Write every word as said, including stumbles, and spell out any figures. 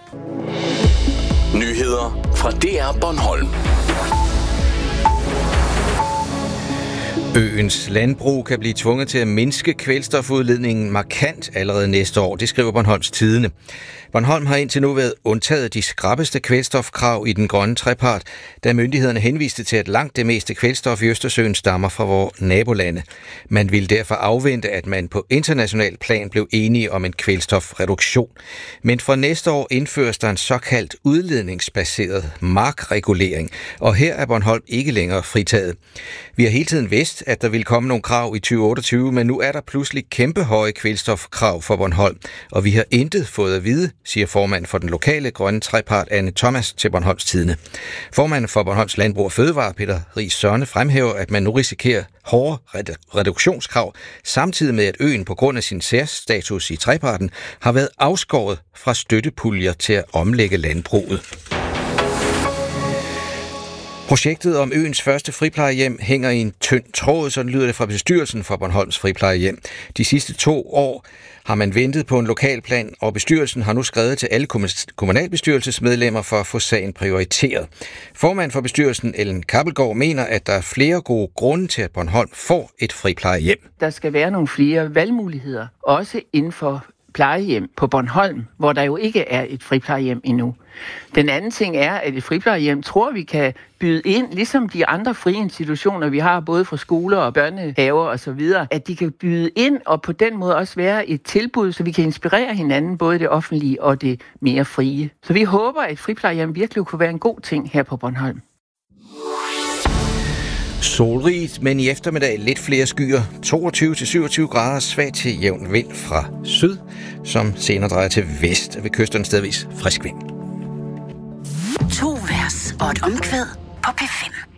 Nyheder fra D R Bornholm. Øens landbrug kan blive tvunget til at mindske kvælstofudledningen markant allerede næste år, det skriver Bornholms Tidende. Bornholm har indtil nu været undtaget de skrappeste kvælstofkrav i den grønne trepart, da myndighederne henviste til, at langt det meste kvælstof i Østersøen stammer fra vores nabolande. Man ville derfor afvente, at man på international plan blev enige om en kvælstofreduktion. Men fra næste år indføres der en såkaldt udledningsbaseret markregulering, og her er Bornholm ikke længere fritaget. Vi har hele tiden vidst, at der ville komme nogle krav i tyve otteogtyve, men nu er der pludselig kæmpe høje kvælstofkrav for Bornholm, og vi har intet fået at vide, siger formand for den lokale grønne trepart, Anne Thomas, til Bornholms Tidende. Formanden for Bornholms Landbrug og Fødevare, Peter Riis Sørne, fremhæver, at man nu risikerer hårde reduktionskrav, samtidig med, at øen på grund af sin særstatus i treparten har været afskåret fra støttepuljer til at omlægge landbruget. Projektet om øens første friplejehjem hænger i en tynd tråd, sådan lyder det fra bestyrelsen for Bornholms Friplejehjem. De sidste to år har man ventet på en lokalplan, og bestyrelsen har nu skrevet til alle kommunalbestyrelsesmedlemmer for at få sagen prioriteret. Formand for bestyrelsen, Ellen Kappelgaard, mener, at der er flere gode grunde til, at Bornholm får et friplejehjem. Der skal være nogle flere valgmuligheder, også inden for plejehjem på Bornholm, hvor der jo ikke er et friplejehjem endnu. Den anden ting er, at et friplejehjem tror vi kan byde ind, ligesom de andre frie institutioner, vi har både fra skoler og børnehaver og så videre, at de kan byde ind og på den måde også være et tilbud, så vi kan inspirere hinanden, både det offentlige og det mere frie. Så vi håber, at et friplejehjem virkelig kunne være en god ting her på Bornholm. Solrigt, men i eftermiddag lidt flere skyer. toogtyve til syvogtyve grader, svag til jævn vind fra syd, som senere drejer til vest. Ved kysterne stedvis frisk vind. To vers og et omkvæd på P fem.